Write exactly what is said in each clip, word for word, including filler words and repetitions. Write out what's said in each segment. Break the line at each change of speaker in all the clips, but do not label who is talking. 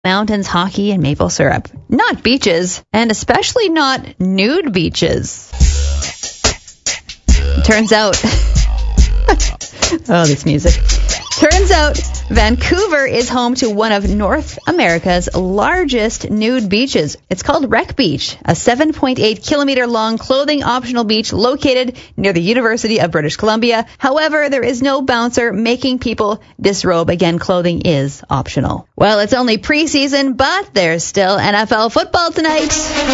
mountains, hockey, and maple syrup. Not beaches, and especially not nude beaches. Turns out... oh, this music. Turns out Vancouver is home to one of North America's largest nude beaches. It's called Wreck Beach, a seven point eight kilometer long clothing optional beach located near the University of British Columbia. However, there is no bouncer making people disrobe. Again, clothing is optional. Well, it's only preseason, but there's still N F L football tonight.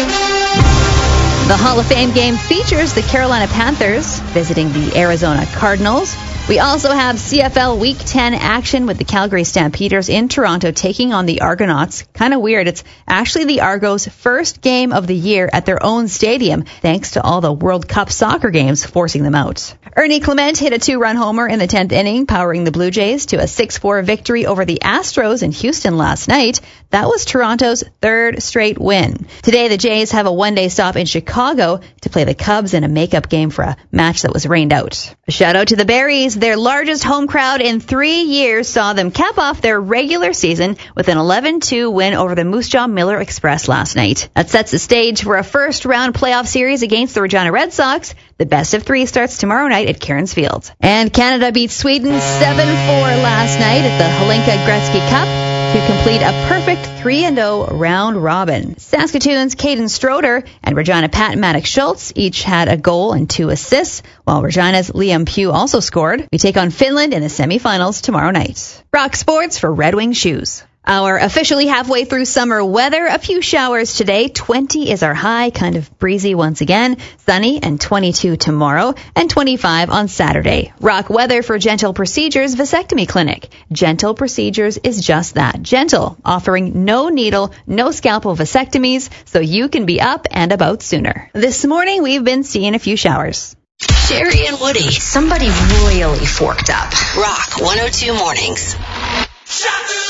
The Hall of Fame game features the Carolina Panthers visiting the Arizona Cardinals. We also have C F L Week ten action with the Calgary Stampeders in Toronto taking on the Argonauts. Kind of weird. It's actually the Argos' first game of the year at their own stadium, thanks to all the World Cup soccer games forcing them out. Ernie Clement hit a two-run homer in the tenth inning, powering the Blue Jays to a six four victory over the Astros in Houston last night. That was Toronto's third straight win. Today, the Jays have a one-day stop in Chicago to play the Cubs in a makeup game for a match that was rained out. A shout out to the Berries. Their largest home crowd in three years saw them cap off their regular season with an eleven two win over the Moose Jaw Miller Express last night. That sets the stage for a first-round playoff series against the Regina Red Sox. The best of three starts tomorrow night at Cairns Field. And Canada beat Sweden seven four last night at the Hlinka Gretzky Cup to complete a perfect three and oh round robin. Saskatoon's Caden Stroder and Regina Pat Maddox-Schultz each had a goal and two assists, while Regina's Liam Pugh also scored. We take on Finland in the semifinals tomorrow night. Rock Sports for Red Wing Shoes. Our officially halfway through summer weather, a few showers today. twenty is our high, kind of breezy once again. Sunny and twenty-two tomorrow and twenty-five on Saturday. Rock weather for Gentle Procedures Vasectomy Clinic. Gentle Procedures is just that, gentle, offering no needle, no scalpel vasectomies, so you can be up and about sooner. This morning, we've been seeing a few showers.
Sherry and Woody. Somebody royally forked up. Rock one oh two Mornings.